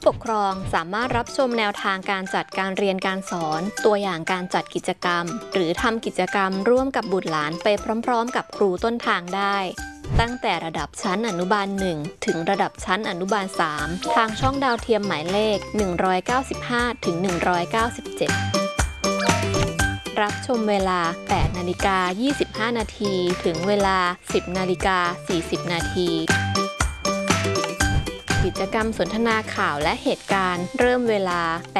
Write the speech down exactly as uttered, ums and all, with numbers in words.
ปกครองสามารถรับชมแนวทางการจัดการเรียนการสอนตัวอย่างการจัดกิจกรรมหรือทำกิจกรรมร่วมกับบุตรหลานไปพร้อมๆกับครูต้นทางได้ตั้งแต่ระดับชั้นอนุบาลหนึ่งถึงระดับชั้นอนุบาลสามทางช่องดาวเทียมหมายเลขหนึ่งร้อยเก้าสิบห้าถึงหนึ่งร้อยเก้าสิบเจ็ดรับชมเวลา แปดนาฬิกายี่สิบห้า นาทีถึงเวลา สิบนาฬิกาสี่สิบ นาทีกิจกรรมสนทนาข่าวและเหตุการณ์เริ่มเวลา